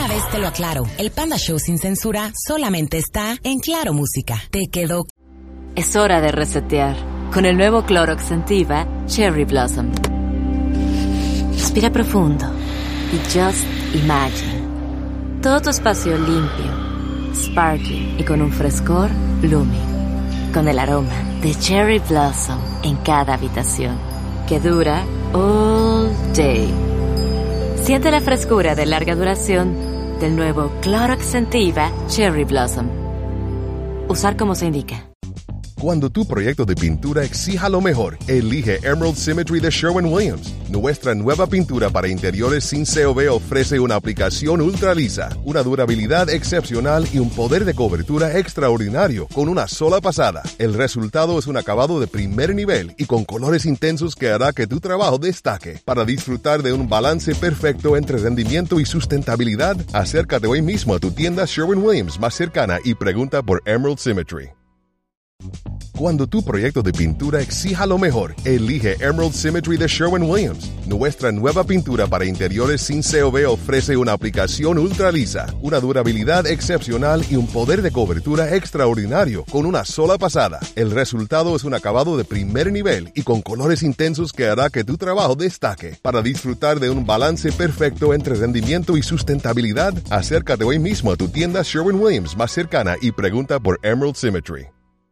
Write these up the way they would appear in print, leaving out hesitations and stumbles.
una vez te lo aclaro, el Panda Show sin censura solamente está en Claro Música. Te quedó. Es hora de resetear con el nuevo Clorox Scentiva Cherry Blossom. Respira profundo y just imagine todo tu espacio limpio, sparkly y con un frescor blooming, con el aroma de Cherry Blossom en cada habitación, que dura all day. Siente la frescura de larga duración del nuevo Clorox Scentiva Cherry Blossom. Usar como se indica. Cuando tu proyecto de pintura exija lo mejor, elige Emerald Symmetry de Sherwin-Williams. Nuestra nueva pintura para interiores sin COV ofrece una aplicación ultra lisa, una durabilidad excepcional y un poder de cobertura extraordinario con una sola pasada. El resultado es un acabado de primer nivel y con colores intensos que hará que tu trabajo destaque. Para disfrutar de un balance perfecto entre rendimiento y sustentabilidad, acércate hoy mismo a tu tienda Sherwin-Williams más cercana y pregunta por Emerald Symmetry. Cuando tu proyecto de pintura exija lo mejor, elige Emerald Symmetry de Sherwin-Williams. Nuestra nueva pintura para interiores sin COV ofrece una aplicación ultra lisa, una durabilidad excepcional y un poder de cobertura extraordinario con una sola pasada. El resultado es un acabado de primer nivel y con colores intensos que hará que tu trabajo destaque. Para disfrutar de un balance perfecto entre rendimiento y sustentabilidad, acércate hoy mismo a tu tienda Sherwin-Williams más cercana y pregunta por Emerald Symmetry.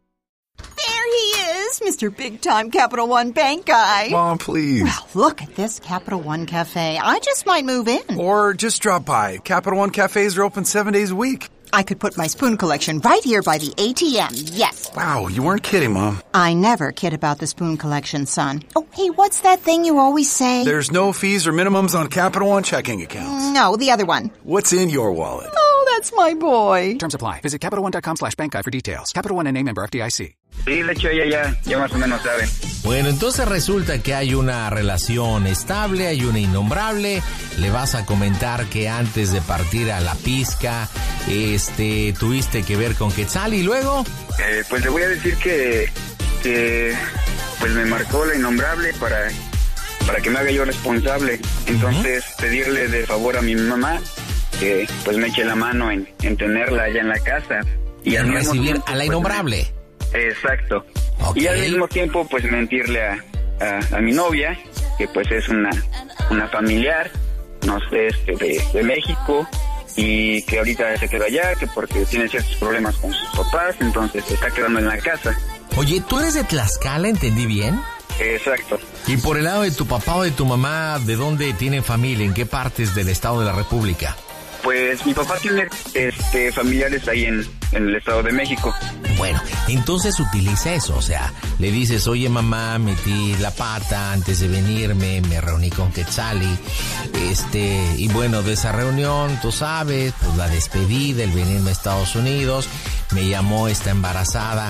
Mr. Big Time Capital One Bank guy. Mom, please. Well, look at this Capital One Cafe. I just might move in. Or just drop by. Capital One cafes are open 7 days a week. I could put my spoon collection right here by the ATM, yes. Wow, you weren't kidding, Mom. I never kid about the spoon collection, son. Oh, hey, what's that thing you always say? There's no fees or minimums on Capital One checking accounts. No, the other one. What's in your wallet? Oh, that's my boy. Terms apply. Visit CapitalOne.com/bankguide for details. Capital One NA, member FDIC. Sí, de hecho ya más o menos saben. Bueno, entonces resulta que hay una relación estable, hay una innombrable. Le vas a comentar que antes de partir a la pizca, tuviste que ver con Quetzal y luego. Pues le voy a decir que pues me marcó la innombrable para que me haga yo responsable. Entonces pedirle de favor a mi mamá que pues me eche la mano en tenerla allá en la casa y al recibir tiempo, a la innombrable. Pues, exacto. Okay. Y al mismo tiempo pues mentirle a mi novia que pues es una familiar, no sé, de México, y que ahorita se queda allá, que porque tiene ciertos problemas con sus papás, entonces se está quedando en la casa. Oye, ¿tú eres de Tlaxcala, entendí bien? Exacto. Y por el lado de tu papá o de tu mamá, ¿de dónde tienen familia? ¿En qué partes del estado de la República? Pues mi papá tiene familiares ahí en el Estado de México. Bueno, entonces utiliza eso, o sea, le dices, oye mamá, metí la pata antes de venirme, me reuní con Quetzali, y bueno, de esa reunión, tú sabes, pues la despedí del venirme a Estados Unidos, me llamó, está embarazada,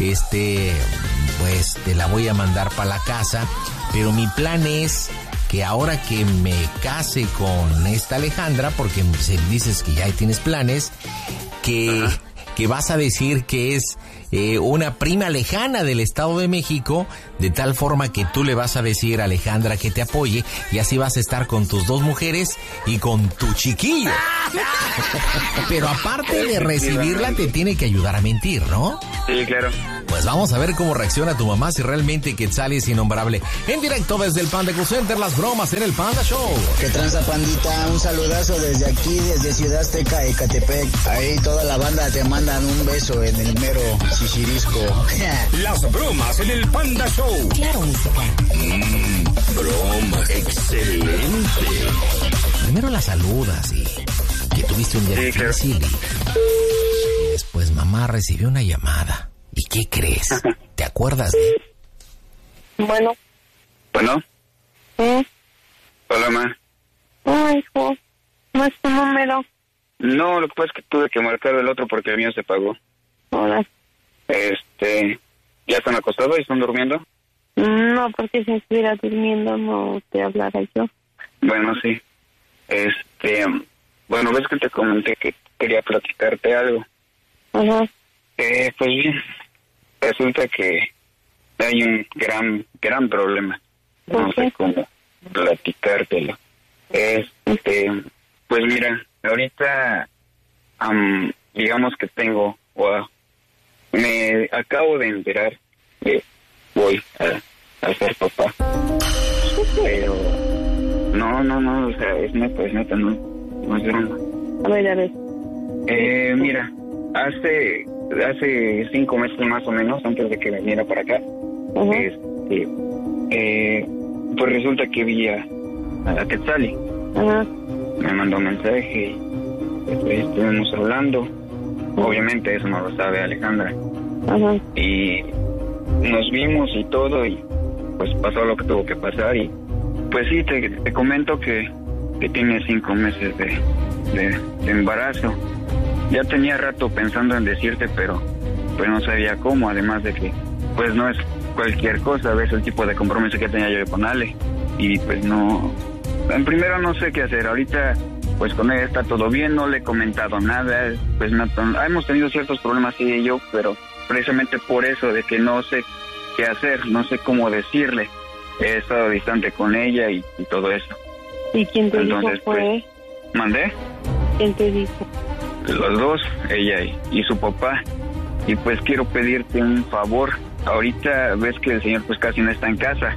pues te la voy a mandar para la casa, pero mi plan es que ahora que me case con esta Alejandra, porque dices que ya tienes planes, que vas a decir que es una prima lejana del Estado de México, de tal forma que tú le vas a decir a Alejandra que te apoye y así vas a estar con tus dos mujeres y con tu chiquillo. Pero aparte de recibirla, te tiene que ayudar a mentir, ¿no? Sí, claro. Pues vamos a ver cómo reacciona tu mamá si realmente Quetzal es innombrable. En directo desde el Panda Cool Center, las bromas en el Panda Show. ¿Qué tranza, pandita? Un saludazo desde aquí, desde Ciudad Azteca, Ecatepec. Ahí toda la banda te mandan un beso en el mero Chichirisco. Las bromas en el Panda Show. Claro, música. Broma, excelente. Primero la saludas y que tuviste un día difícil y después mamá recibió una llamada. ¿Y qué crees? ¿Te acuerdas de...? Bueno. ¿Bueno? ¿Sí? Hola, ma. Ay, hijo, no es tu número. No, lo que pasa es que tuve que marcar el otro porque el mío se pagó. Hola. ¿Ya están acostados y están durmiendo? No, porque si estuviera durmiendo no te hablara yo. Bueno, sí. Bueno, ves que te comenté que quería platicarte algo. Ajá. Pues bien, resulta que hay un gran problema. No sé cómo platicártelo. Pues mira, ahorita, digamos que tengo, me acabo de enterar que voy a ser papá. Pero, no, o sea, es neta, no es broma. A ver. Mira, hace 5 meses más o menos, antes de que viniera para acá, pues resulta que vi a Quetzali. Me mandó un mensaje y estuvimos hablando. Obviamente eso no lo sabe Alejandra. Y nos vimos y todo, y pues pasó lo que tuvo que pasar. Y pues sí, te comento que tiene 5 meses de embarazo. Ya tenía rato pensando en decirte, pero pues no sabía cómo, además de que pues no es cualquier cosa, ves el tipo de compromiso que tenía yo con Ale. Y pues no, en primero no sé qué hacer. Ahorita pues con ella está todo bien, no le he comentado nada. Pues no, hemos tenido ciertos problemas ella y yo, pero precisamente por eso, de que no sé qué hacer, no sé cómo decirle. He estado distante con ella y todo eso. ¿Y quién te dijo fue? Pues, ¿mandé? ¿Quién te dijo? Los dos, ella y su papá. Y pues quiero pedirte un favor. Ahorita ves que el señor pues casi no está en casa.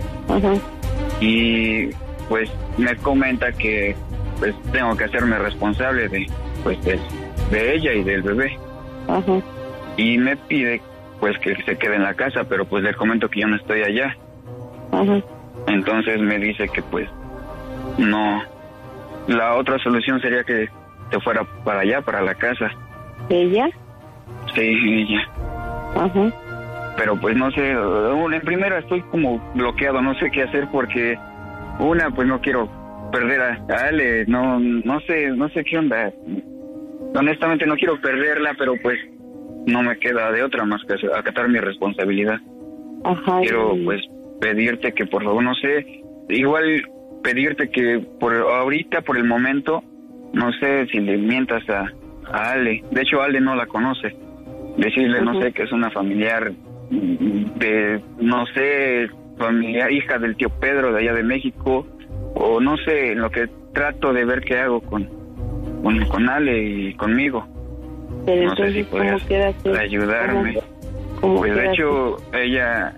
Y pues me comenta que pues tengo que hacerme responsable de ella y del bebé. Y me pide pues que se quede en la casa, pero pues le comento que yo no estoy allá. Entonces me dice que pues no, la otra solución sería que te fuera para allá, para la casa. ¿Ella? Sí, ella. Pero pues no sé, en primera estoy como bloqueado, no sé qué hacer porque pues no quiero perder a Ale, no sé qué onda. Honestamente no quiero perderla, pero pues no me queda de otra más que acatar mi responsabilidad. Quiero pues pedirte que por favor, no sé, igual pedirte que por ahorita, por el momento, no sé si le mientas a Ale. De hecho, Ale no la conoce. Decirle, no sé, que es una familiar familiar, hija del tío Pedro de allá de México, o no sé, en lo que trato de ver qué hago con Ale y conmigo. Pero no sé si puedes ayudarme. Pues de hecho, ella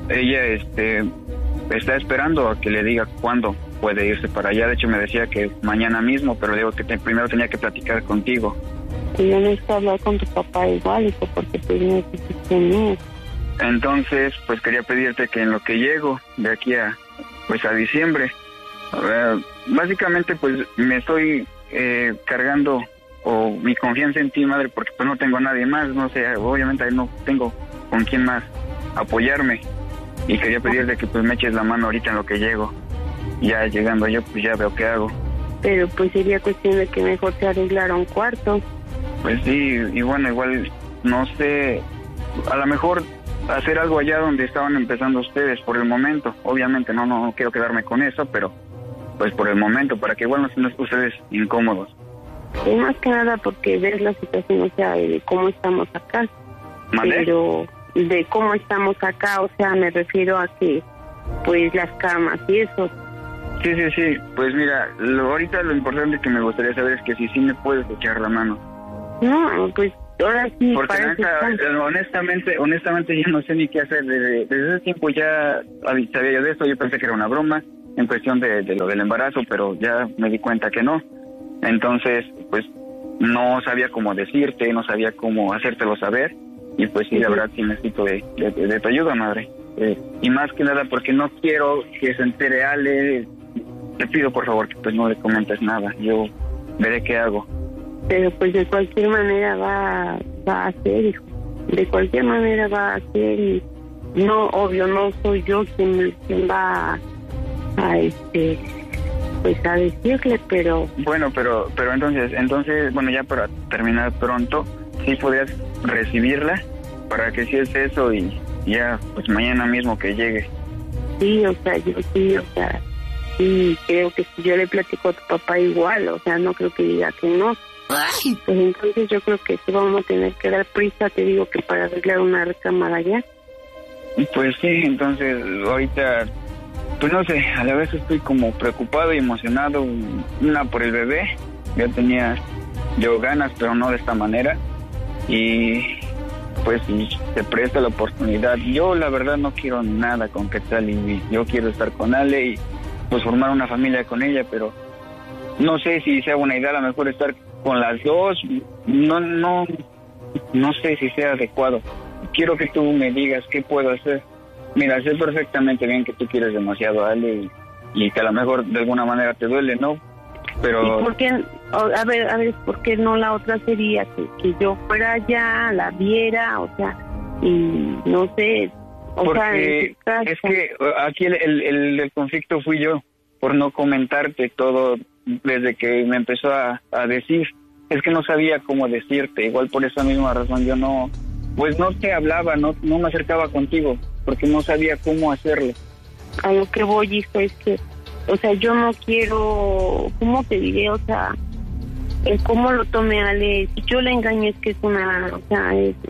está esperando a que le diga cuándo puede irse para allá. De hecho me decía que mañana mismo, pero digo que primero tenía que platicar contigo. Y yo necesito hablar con tu papá igual, hijo, porque pues necesito. Entonces pues quería pedirte que en lo que llego de aquí a diciembre, básicamente pues me estoy cargando mi confianza en ti, madre, porque pues no tengo a nadie más, no sé, obviamente no tengo con quién más apoyarme. Y quería pedirte que pues me eches la mano ahorita en lo que llego. Ya llegando yo, pues ya veo qué hago. Pero pues sería cuestión de que mejor te arreglara un cuarto. Pues sí, y bueno, igual, no sé, a lo mejor hacer algo allá donde estaban empezando ustedes por el momento. Obviamente no quiero quedarme con eso, pero pues por el momento, para que igual no estén ustedes incómodos. Y más que nada porque ves la situación, o sea, de cómo estamos acá. ¿Vale? Pero de cómo estamos acá, o sea, me refiero a que pues las camas y eso. Sí, pues mira, ahorita lo importante que me gustaría saber es que si sí me puedes echar la mano. No, pues ahora sí. Porque honestamente yo no sé ni qué hacer. Desde ese tiempo ya sabía yo de esto, yo pensé que era una broma en cuestión de lo del embarazo, pero ya me di cuenta que no. Entonces, pues no sabía cómo decirte, no sabía cómo hacértelo saber. Y pues sí, la verdad sí necesito de tu ayuda, madre. Y más que nada porque no quiero que se entere Ale. Te pido por favor que pues no le comentes nada. Yo veré qué hago. Pero pues de cualquier manera va a hacer, hijo. De cualquier manera va a hacer. Y no, obvio, no soy yo quien va a pues a decirle, pero... Bueno, pero entonces, bueno, ya para terminar pronto, ¿sí podrías recibirla? Para que si es eso y ya, pues mañana mismo que llegue. Sí, o sea, sí, creo que si yo le platico a tu papá igual, o sea, no creo que diga que no. Pues entonces yo creo que sí vamos a tener que dar prisa, te digo, que para arreglar una recámara ya. Pues sí, entonces ahorita, pues no sé, a la vez estoy como preocupado y emocionado, una por el bebé yo tenía ganas, pero no de esta manera. Y pues si se presta la oportunidad, yo la verdad no quiero nada con Quetzal y yo quiero estar con Ale y pues formar una familia con ella, pero no sé si sea buena idea a lo mejor estar con las dos, no sé si sea adecuado. Quiero que tú me digas qué puedo hacer. Mira, sé perfectamente bien que tú quieres demasiado a Ale y que a lo mejor de alguna manera te duele, ¿no? Pero... ¿Y por qué? A ver, ¿por qué no la otra sería que yo fuera allá, la viera, o sea, y no sé, porque es que aquí el conflicto fui yo, por no comentarte todo desde que me empezó a decir, es que no sabía cómo decirte, igual por esa misma razón yo no te hablaba, no me acercaba contigo, porque no sabía cómo hacerlo. A lo que voy, hijo, es que, o sea, yo no quiero, ¿cómo te diré? O sea, cómo lo tomé Ale, si yo le engañé es que es una, o sea,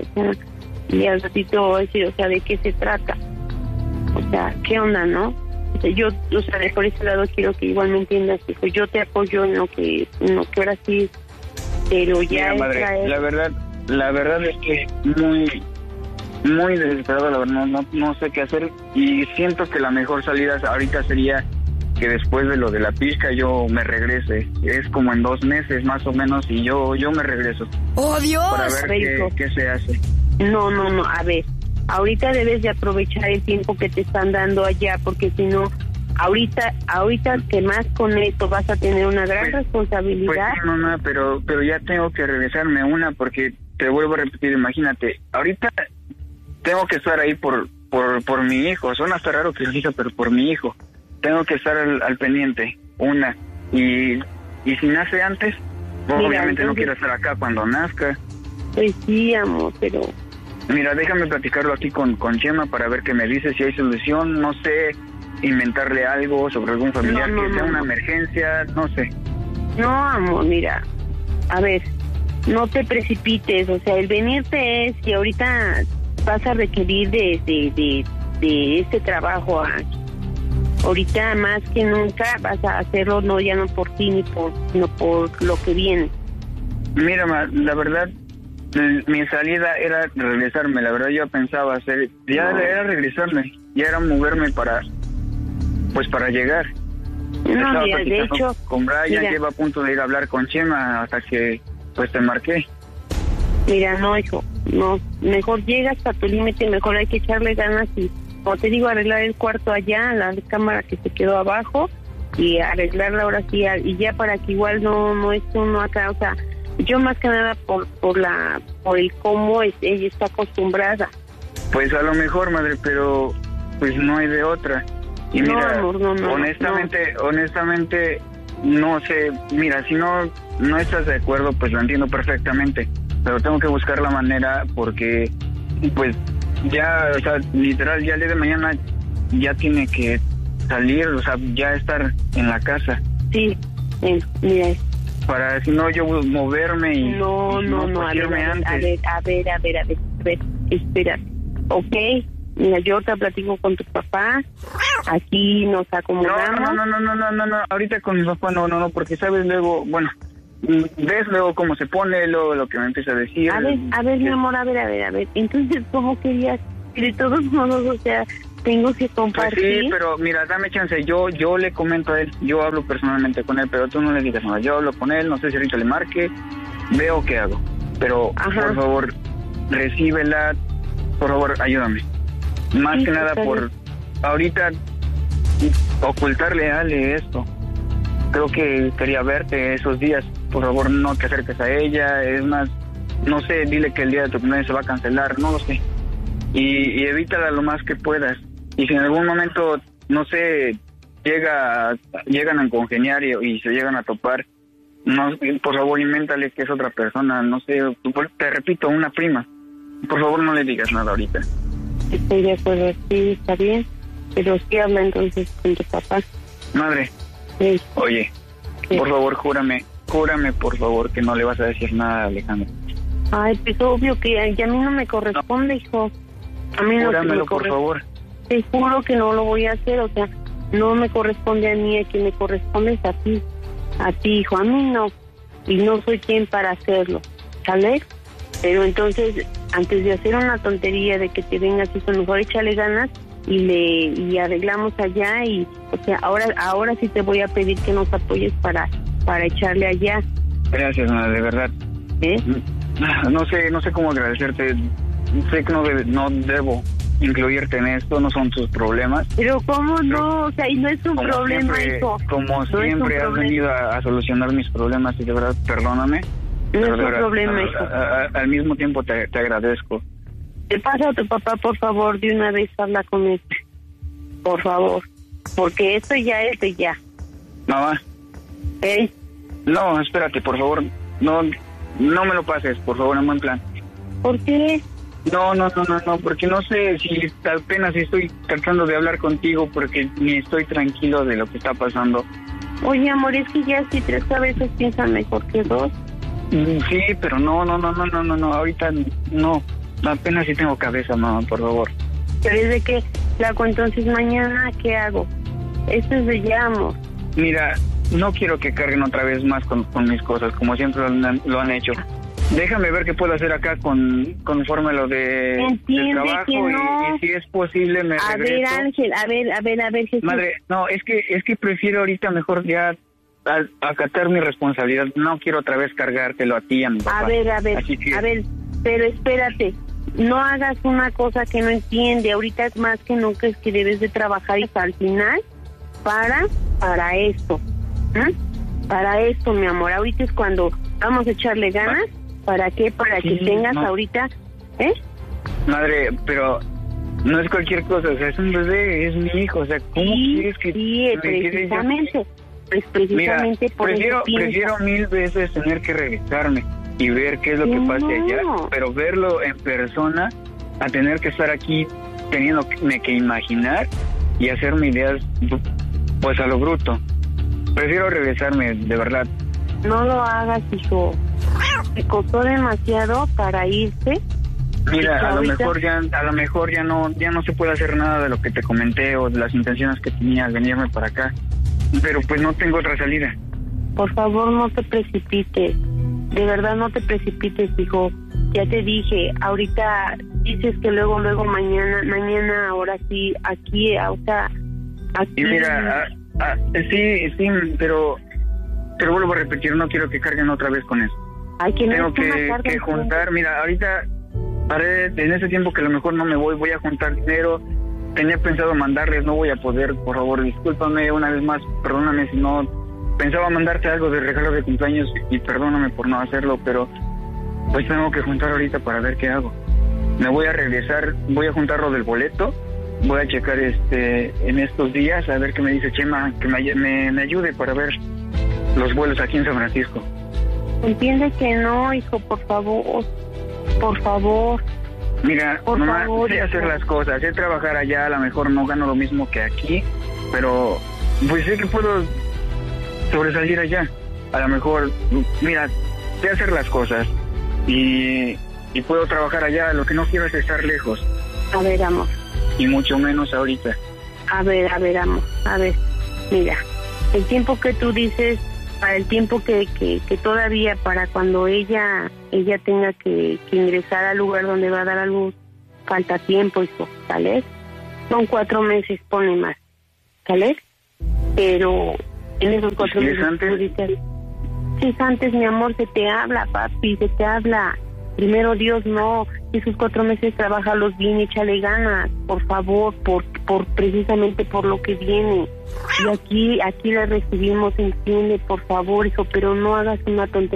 y al ratito voy a decir, o sea, ¿de qué se trata? O sea, ¿qué onda, no? O sea, yo, o sea, por ese lado quiero que igual me entiendas, que pues yo te apoyo en lo que ahora sí, pero ya... Mira, madre, la verdad es que muy desesperado, la verdad, no sé qué hacer y siento que la mejor salida ahorita sería que después de lo de la pizca yo me regrese. Es como en 2 meses más o menos y yo me regreso. ¡Oh, Dios! Para ver qué se hace. No, a ver, ahorita debes de aprovechar el tiempo que te están dando allá, porque si no, ahorita que más con esto vas a tener una gran responsabilidad. Pues sí, mamá, pero ya tengo que regresarme porque te vuelvo a repetir, imagínate, ahorita tengo que estar ahí por mi hijo, suena hasta raro que lo diga, pero por mi hijo. Tengo que estar al pendiente, y si nace antes, mira, obviamente entonces, no quiero estar acá cuando nazca. Pues sí, amor, pero... Mira, déjame platicarlo aquí con Chema para ver qué me dice, si hay solución, no sé, inventarle algo sobre algún familiar que sea una emergencia, no sé. No, amor, mira, a ver, no te precipites, o sea, el venirte es que ahorita vas a requerir de este trabajo ahorita más que nunca vas a hacerlo, ya no por ti sino por lo que viene. Mira, la verdad, mi salida era regresarme, la verdad yo pensaba era regresarme, ya era moverme para llegar. No, mira, de hecho... Con Brian, lleva a punto de ir a hablar con Chema hasta que pues te marqué. Mira, no, hijo, no, mejor llegas a tu límite, mejor hay que echarle ganas y, como te digo, arreglar el cuarto allá, la cámara que se quedó abajo y arreglarla ahora sí, y ya para que igual no esto no acá, o sea, yo más que nada por el cómo ella está acostumbrada. Pues a lo mejor, madre, pero pues no hay de otra. Y no, mira, amor, honestamente, no sé, mira, si no estás de acuerdo, pues lo entiendo perfectamente, pero tengo que buscar la manera porque, pues, ya, o sea, literal, ya el día de mañana ya tiene que salir, o sea, ya estar en la casa. Sí, mira. Para, si no, yo moverme y... No, a ver, espera, ok, mira, yo te platico con tu papá, aquí nos acomodamos. No, ahorita con mi papá no, porque sabes luego, bueno, ves luego cómo se pone, luego lo que me empieza a decir. A ver, mi amor, a ver, entonces, ¿cómo querías? De todos modos, o sea, tengo que compartir. Pues sí, pero mira, dame chance, yo le comento a él, yo hablo personalmente con él, pero tú no le digas nada, yo hablo con él, no sé si ahorita le marque, veo qué hago, pero por favor, recíbela, por favor, ayúdame. Más que nada por ahorita ocultarle a Ale esto. Creo que quería verte esos días, por favor no te acerques a ella, es más, no sé, dile que el día de tu cumpleaños se va a cancelar, no lo sé. Y evítala lo más que puedas. Y si en algún momento, no sé, llegan a congeniar y se llegan a topar, no, por favor, invéntale que es otra persona, no sé, te repito, una prima. Por favor, no le digas nada ahorita. Estoy de acuerdo, sí, está bien, pero sí habla entonces con tu papá. Madre, sí. Oye, sí. Por favor, júrame, por favor, que no le vas a decir nada a Alejandro. Ay, pues obvio que a mí no me corresponde, hijo. A mí no me corresponde. Por favor. Te juro que no lo voy a hacer, o sea, no me corresponde a mí, a quien me corresponde es a ti, hijo, a mí no. y no soy quien para hacerlo, ¿sale? Pero entonces, antes de hacer una tontería de que te vengas, hijo, mejor échale ganas y arreglamos allá y, o sea, ahora sí te voy a pedir que nos apoyes para echarle allá. Gracias, madre, de verdad. No sé cómo agradecerte. Sé que no debo incluirte en esto, no son tus problemas. Pero ¿cómo no? O sea, y no es un problema, siempre, hijo. Como no siempre has venido a solucionar mis problemas y de verdad, perdóname. No es un problema, hijo. Al mismo tiempo te agradezco. Te pasa a tu papá, por favor, de una vez habla con él. Por favor. Porque esto ya es de ya. Mamá. No, espérate, por favor. No me lo pases, por favor, en buen plan. ¿Por qué? No, porque no sé si apenas estoy tratando de hablar contigo porque ni estoy tranquilo de lo que está pasando. Oye, amor, es que ya si 3 cabezas piensan mejor que 2. Sí, pero no, ahorita no. Apenas sí tengo cabeza, mamá, por favor. Pero es de que, Flaco, entonces mañana, ¿qué hago? Esto es de ya, amor. Mira, no quiero que carguen otra vez más con mis cosas, como siempre lo han hecho. Déjame ver qué puedo hacer acá conforme a lo de trabajo que no. y si es posible me regreso. A ver, Ángel, a ver, Jesús. Madre, no, es que prefiero ahorita mejor ya acatar mi responsabilidad. No quiero otra vez cargártelo a ti y a mi papá. A ver, pero espérate. No hagas una cosa que no entiende. Ahorita es más que nunca es que debes de trabajar hasta el final para esto. Para esto, mi amor. Ahorita es cuando vamos a echarle ganas. ¿Para qué? Para que tengas ahorita... Madre, pero no es cualquier cosa. O sea, es un bebé, es mi hijo. O sea, ¿cómo quieres que... Sí, precisamente. Pues precisamente por eso prefiero 1000 veces tener que regresarme y ver qué es lo que pasa allá, pero verlo en persona a tener que estar aquí teniéndome que imaginar y hacerme ideas pues a lo bruto. Prefiero regresarme, de verdad. No lo hagas, hijo. Me costó demasiado para irse. Mira, a lo mejor ya no se puede hacer nada de lo que te comenté o de las intenciones que tenía al venirme para acá, pero pues no tengo otra salida. Por favor, no te precipites. De verdad, no te precipites, hijo. Ya te dije, ahorita dices que luego mañana, ahora sí, aquí, o sea, aquí. Y mira, sí, pero vuelvo a repetir, no quiero que carguen otra vez con eso. Tengo que juntar, mira, ahorita en ese tiempo que a lo mejor no me voy a juntar dinero. Tenía pensado mandarles, no voy a poder, por favor, discúlpame una vez más, perdóname si no. Pensaba mandarte algo de regalo de cumpleaños y perdóname por no hacerlo, pero pues tengo que juntar ahorita para ver qué hago. Me voy a regresar, voy a juntar lo del boleto, voy a checar en estos días a ver qué me dice Chema, que me ayude para ver los vuelos aquí en San Francisco. Entiende que no, hijo, por favor. Mira, mamá, sé hacer las cosas, sé trabajar allá, a lo mejor no gano lo mismo que aquí, pero pues sé que puedo sobresalir allá. A lo mejor, mira, sé hacer las cosas y puedo trabajar allá. Lo que no quiero es estar lejos. A ver, amor. Y mucho menos ahorita. A ver, amor. A ver, mira, el tiempo que tú dices, para el tiempo que todavía, para cuando ella tenga que ingresar al lugar donde va a dar a luz, falta tiempo, hijo, ¿sale? Son 4 meses, pone más, ¿sale? Pero en esos 4 meses tú dices, si es antes, mi amor, se te habla, papi, se te habla. Primero Dios, no. Esos 4 meses trabajalos bien, échale ganas, por favor, por precisamente por lo que viene. Y aquí la recibimos, entiende, por favor, hijo, pero no hagas una tontería.